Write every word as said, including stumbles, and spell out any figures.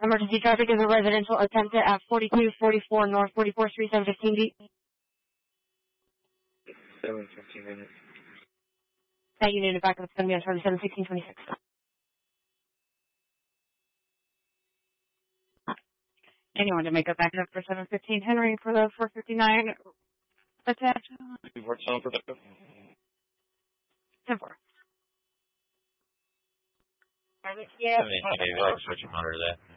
Emergency traffic is a residential attempted at forty-two forty-four North forty-fourth Street, seven fifteen D. seven fifteen minutes. That unit of backup is going to be on charge seven sixteen twenty-six. Anyone to make a backup for seven fifteen Henry for the four fifty-nine attack? Report sound productive. ten four. Yeah. Switch monitor that.